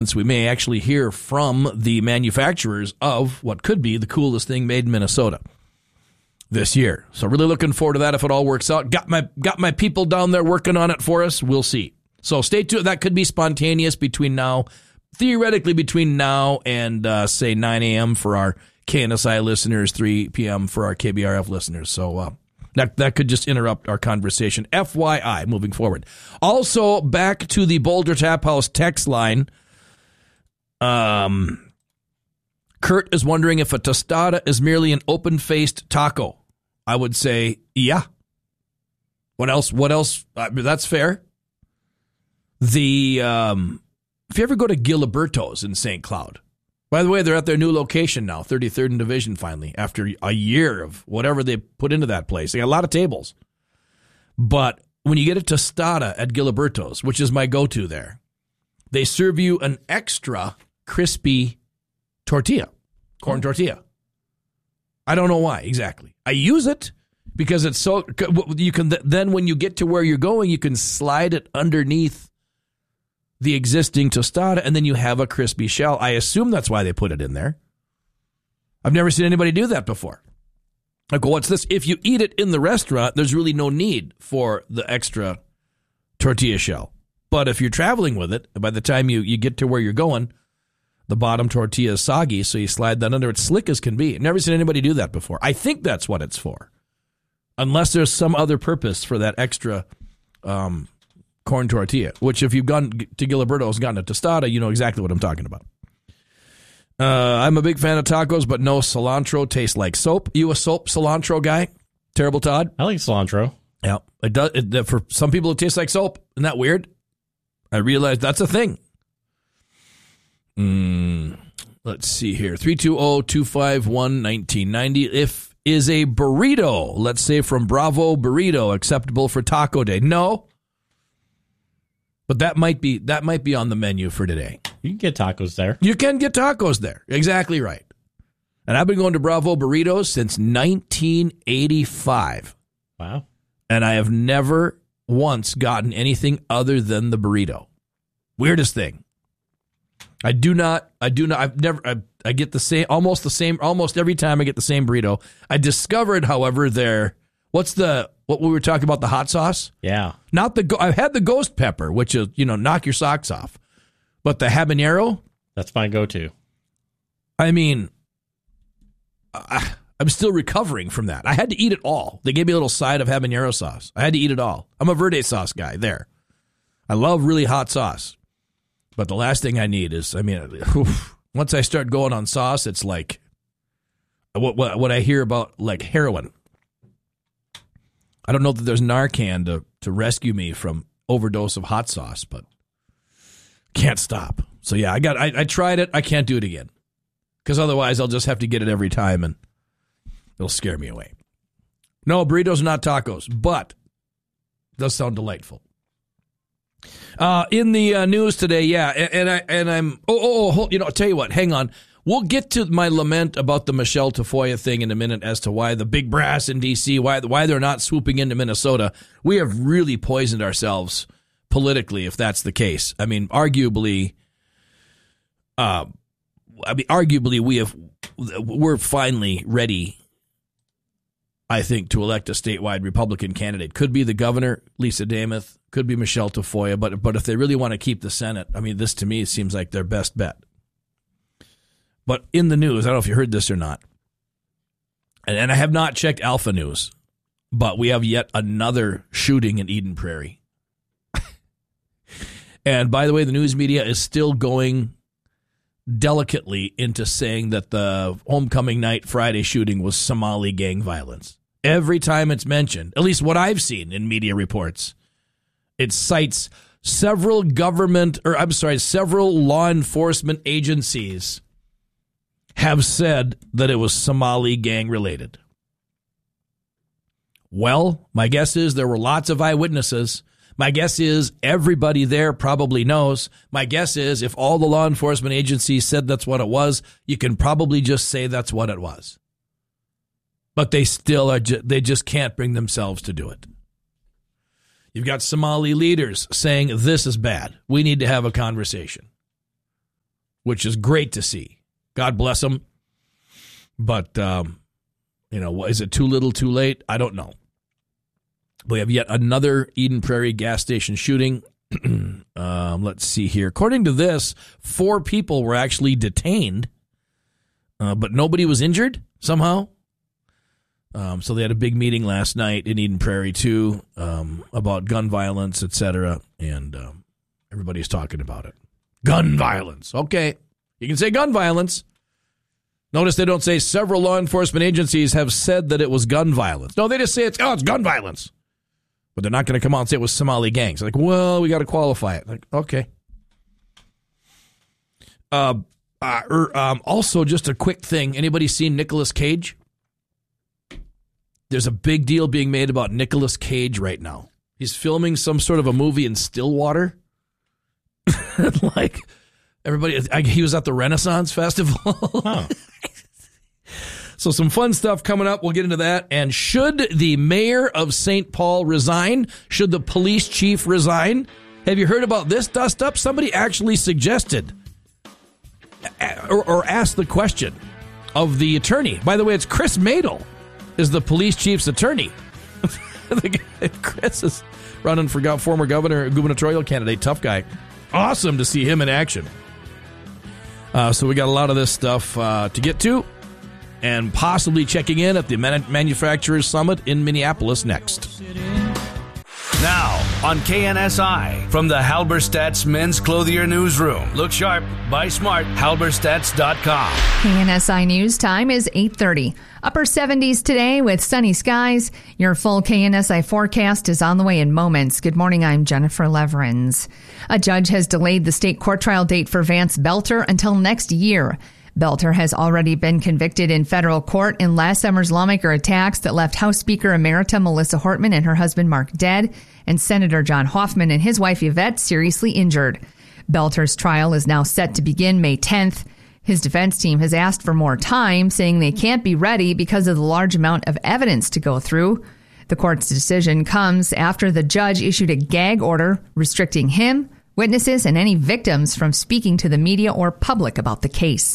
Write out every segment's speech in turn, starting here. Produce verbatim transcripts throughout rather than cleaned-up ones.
So we may actually hear from the manufacturers of what could be the coolest thing made in Minnesota this year. So really looking forward to that if it all works out. Got my got my people down there working on it for us. We'll see. So stay tuned. That could be spontaneous between now, theoretically between now and, uh, say, nine a.m. for our K N S I listeners, three p.m. for our K B R F listeners. So uh, that, that could just interrupt our conversation. F Y I, moving forward. Also, back to the Boulder Tap House text line. Um, Kurt is wondering if a tostada is merely an open-faced taco. I would say, yeah. What else? What else? I mean, that's fair. The um, if you ever go to Giliberto's in Saint Cloud, by the way, they're at their new location now, thirty-third and Division finally, after a year of whatever they put into that place. They got a lot of tables. But when you get a tostada at Giliberto's, which is my go-to there, they serve you an extra crispy tortilla, corn oh. tortilla. I don't know why exactly. I use it because it's so, you can, then when you get to where you're going, you can slide it underneath the existing tostada and then you have a crispy shell. I assume that's why they put it in there. I've never seen anybody do that before. I go, what's this? If you eat it in the restaurant, there's really no need for the extra tortilla shell. But if you're traveling with it, by the time you, you get to where you're going, the bottom tortilla is soggy, so you slide that under. It's slick as can be. I've never seen anybody do that before. I think that's what it's for. Unless there's some other purpose for that extra um, corn tortilla, which if you've gone to Giliberto's and gotten a tostada, you know exactly what I'm talking about. Uh, I'm a big fan of tacos, but no cilantro tastes like soap. You a soap cilantro guy? Terrible Todd? I like cilantro. Yeah. It does. It, for some people, it tastes like soap. Isn't that weird? I realize that's a thing. Mm, let's see here. three two zero, two five one, one nine nine zero. If is a burrito, let's say from Bravo Burrito, acceptable for Taco Day? No. But that might be that might be on the menu for today. You can get tacos there. You can get tacos there. Exactly right. And I've been going to Bravo Burritos since nineteen eighty-five. Wow. And I have never once gotten anything other than the burrito. Weirdest thing. I do not, I do not, I've never, I, I get the same, almost the same, almost every time I get the same burrito. I discovered, however, their, what's the, what we were talking about, the hot sauce? Yeah. Not the, I've had the ghost pepper, which is, you know, knock your socks off. But the habanero? That's my go-to. I mean, I, I'm still recovering from that. I had to eat it all. They gave me a little side of habanero sauce. I had to eat it all. I'm a verde sauce guy there. I love really hot sauce. But the last thing I need is, I mean, oof, once I start going on sauce, it's like what, what what I hear about like heroin. I don't know that there's Narcan to, to rescue me from overdose of hot sauce, but can't stop. So yeah, I got I, I tried it. I can't do it again because otherwise I'll just have to get it every time and it'll scare me away. No, burritos are not tacos, but it does sound delightful. Uh, in the uh, news today, yeah, and, and I and I'm oh oh oh you know I'll tell you what, hang on, we'll get to my lament about the Michelle Tafoya thing in a minute as to why the big brass in D C why why they're not swooping into Minnesota. We have really poisoned ourselves politically if that's the case. I mean, arguably, uh, I mean, arguably we have we're finally ready. I think to elect a statewide Republican candidate. Could be the governor, Lisa Damath. Could be Michelle Tafoya, but but if they really want to keep the Senate, I mean, this to me seems like their best bet. But in the news, I don't know if you heard this or not, and, and I have not checked Alpha News, but we have yet another shooting in Eden Prairie. And by the way, the news media is still going delicately into saying that the homecoming night Friday shooting was Somali gang violence. Every time it's mentioned, at least what I've seen in media reports, it cites several government, or I'm sorry, several law enforcement agencies have said that it was Somali gang related. Well, my guess is there were lots of eyewitnesses. My guess is everybody there probably knows. My guess is if all the law enforcement agencies said that's what it was, you can probably just say that's what it was. But they still are, ju- they just can't bring themselves to do it. You've got Somali leaders saying this is bad. We need to have a conversation. which is great to see. God bless them. But, um, you know, is it too little, too late? I don't know. We have yet another Eden Prairie gas station shooting. um, let's see here. According to this, four people were actually detained, uh, but nobody was injured somehow. Um, so they had a big meeting last night in Eden Prairie, too, um, about gun violence, et cetera, and um, everybody's talking about it. Gun violence. Okay. You can say gun violence. Notice they don't say several law enforcement agencies have said that it was gun violence. No, they just say it's, oh, it's gun violence. But they're not going to come out and say it was Somali gangs. Like, well, we got to qualify it. Like, okay. Uh, uh, er, um, also, just a quick thing. Anybody seen Nicolas Cage? There's a big deal being made about Nicolas Cage right now. He's filming some sort of a movie in Stillwater. Like, everybody, I, he was at the Renaissance Festival. Oh. So some fun stuff coming up. We'll get into that. And should the mayor of Saint Paul resign? Should the police chief resign? Have you heard about this dust up? Somebody actually suggested or, or asked the question of the attorney. By the way, it's Chris Madel is the police chief's attorney. Chris is running for former governor, gubernatorial candidate, tough guy. Awesome to see him in action. Uh, so we got a lot of this stuff uh, to get to. And possibly checking in at the Manufacturers Summit in Minneapolis next. Now on K N S I from the Halberstadt's Men's Clothier Newsroom. Look sharp, buy smart, halberstadts dot com. K N S I News time is eight thirty. Upper seventies today with sunny skies. Your full K N S I forecast is on the way in moments. Good morning, I'm Jennifer Leverins. A judge has delayed the state court trial date for Vance Belter until next year. Belter has already been convicted in federal court in last summer's lawmaker attacks that left House Speaker Emerita Melissa Hortman and her husband Mark dead, and Senator John Hoffman and his wife Yvette seriously injured. Belter's trial is now set to begin May tenth. His defense team has asked for more time, saying they can't be ready because of the large amount of evidence to go through. The court's decision comes after the judge issued a gag order restricting him, witnesses, and any victims from speaking to the media or public about the case.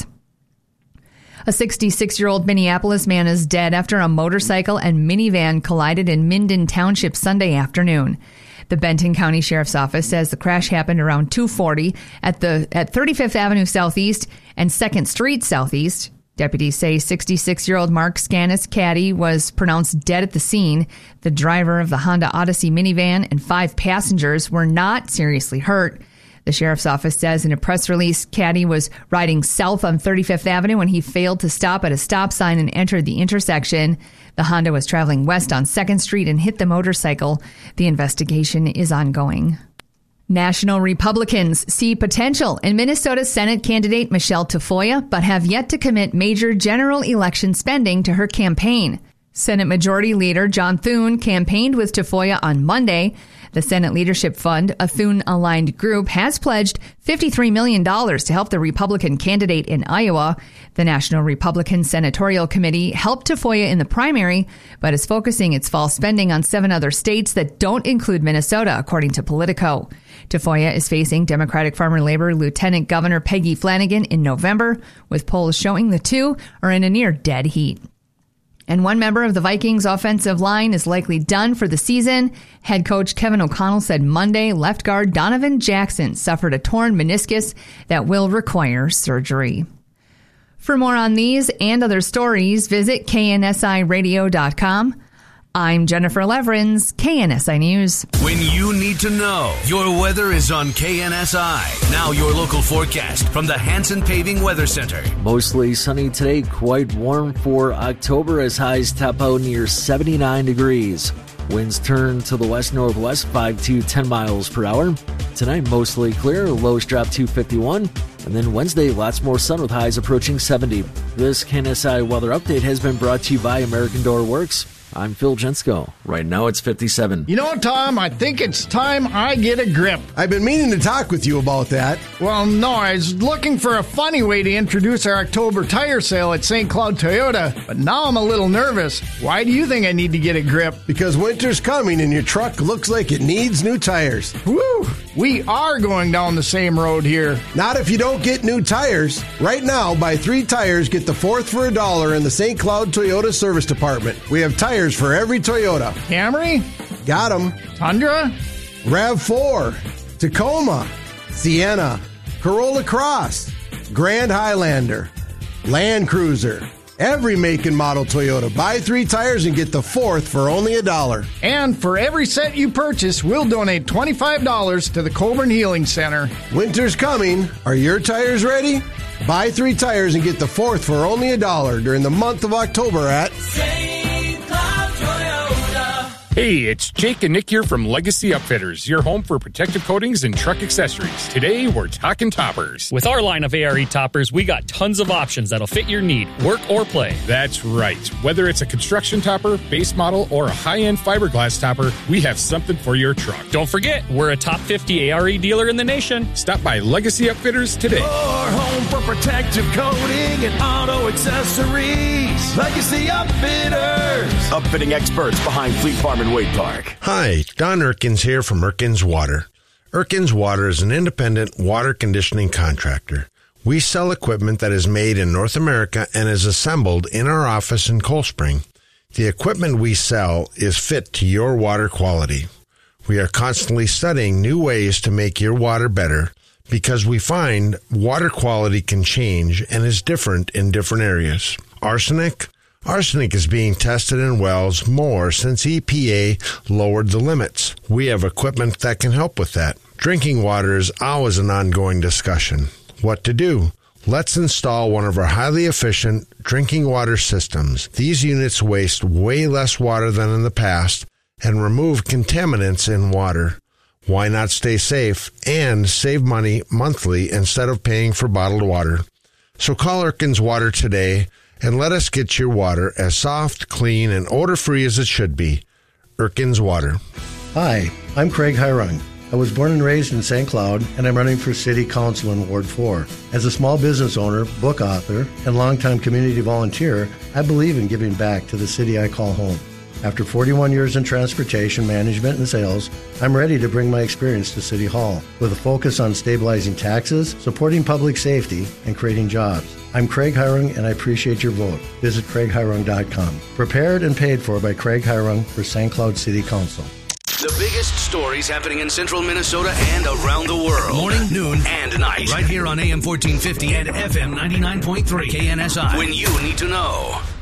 A sixty-six-year-old Minneapolis man is dead after a motorcycle and minivan collided in Minden Township Sunday afternoon. The Benton County Sheriff's Office says the crash happened around two forty at the at thirty-fifth Avenue Southeast and second Street Southeast. Deputies say sixty-six-year-old Mark Scanis Caddy was pronounced dead at the scene. The driver of the Honda Odyssey minivan and five passengers were not seriously hurt. The sheriff's office says in a press release, Caddy was riding south on thirty-fifth Avenue when he failed to stop at a stop sign and entered the intersection. The Honda was traveling west on second Street and hit the motorcycle. The investigation is ongoing. National Republicans see potential in Minnesota Senate candidate Michelle Tafoya, but have yet to commit major general election spending to her campaign. Senate Majority Leader John Thune campaigned with Tafoya on Monday. The Senate Leadership Fund, a Thune-aligned group, has pledged fifty-three million dollars to help the Republican candidate in Iowa. The National Republican Senatorial Committee helped Tafoya in the primary, but is focusing its fall spending on seven other states that don't include Minnesota, according to Politico. Tafoya is facing Democratic Farmer Labor Lieutenant Governor Peggy Flanagan in November, with polls showing the two are in a near-dead heat. And one member of the Vikings offensive line is likely done for the season. Head coach Kevin O'Connell said Monday left guard Donovan Jackson suffered a torn meniscus that will require surgery. For more on these and other stories, visit K N S I radio dot com. I'm Jennifer Leverins, K N S I News. When you need to know, your weather is on K N S I. Now your local forecast from the Hanson Paving Weather Center. Mostly sunny today, quite warm for October as highs top out near seventy-nine degrees. Winds turn to the west-northwest, five to ten miles per hour. Tonight, mostly clear, lows drop to fifty-one. And then Wednesday, lots more sun with highs approaching seventy. This K N S I weather update has been brought to you by American Door Works. I'm Phil Jensko. Right now it's fifty-seven. You know, Tom, I think it's time I get a grip. I've been meaning to talk with you about that. Well, no, I was looking for a funny way to introduce our October tire sale at Saint Cloud Toyota, but now I'm a little nervous. Why do you think I need to get a grip? Because winter's coming and your truck looks like it needs new tires. Woo! We are going down the same road here. Not if you don't get new tires. Right now, buy three tires, get the fourth for a dollar in the Saint Cloud Toyota Service Department. We have tires for every Toyota. Camry? Got them. Tundra? RAV four, Tacoma, Sienna, Corolla Cross, Grand Highlander, Land Cruiser. Every make and model Toyota. Buy three tires and get the fourth for only a dollar. And for every set you purchase, we'll donate twenty-five dollars to the Coburn Healing Center. Winter's coming. Are your tires ready? Buy three tires and get the fourth for only a dollar during the month of October at Saint Cloud Toyota. Hey, it's Jake and Nick here from Legacy Upfitters, your home for protective coatings and truck accessories. Today, we're talking toppers. With our line of A R E toppers, we got tons of options that'll fit your need, work or play. That's right. Whether it's a construction topper, base model, or a high-end fiberglass topper, we have something for your truck. Don't forget, we're a top fifty A R E dealer in the nation. Stop by Legacy Upfitters today. Your home for protective coating and auto accessories. Legacy Upfitters. Upfitting experts behind Fleet Farm and Wade Park. Hi, Don Erkins here from Erkins Water. Erkins Water is an independent water conditioning contractor. We sell equipment that is made in North America and is assembled in our office in Cold Spring. The equipment we sell is fit to your water quality. We are constantly studying new ways to make your water better because we find water quality can change and is different in different areas. Arsenic? Arsenic is being tested in wells more since E P A lowered the limits. We have equipment that can help with that. Drinking water is always an ongoing discussion. What to do? Let's install one of our highly efficient drinking water systems. These units waste way less water than in the past and remove contaminants in water. Why not stay safe and save money monthly instead of paying for bottled water? So call Erkins Water today and let us get your water as soft, clean, and odor-free as it should be. Erkins Water. Hi, I'm Craig Hirung. I was born and raised in Saint Cloud, and I'm running for City Council in Ward four. As a small business owner, book author, and longtime community volunteer, I believe in giving back to the city I call home. After forty-one years in transportation management and sales, I'm ready to bring my experience to City Hall with a focus on stabilizing taxes, supporting public safety, and creating jobs. I'm Craig Hirung, and I appreciate your vote. Visit craig hirung dot com. Prepared and paid for by Craig Hirung for Saint Cloud City Council. The biggest stories happening in central Minnesota and around the world. Morning, noon, and night. Right here on A M fourteen fifty and F M ninety-nine point three K N S I. When you need to know.